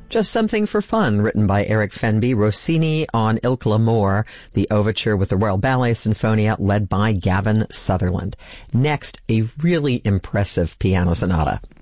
Just Something for Fun, written by Eric Fenby, Rossini on Ilk l'Amour, the overture with the Royal Ballet Sinfonia led by Gavin Sutherland. Next, a really impressive piano sonata.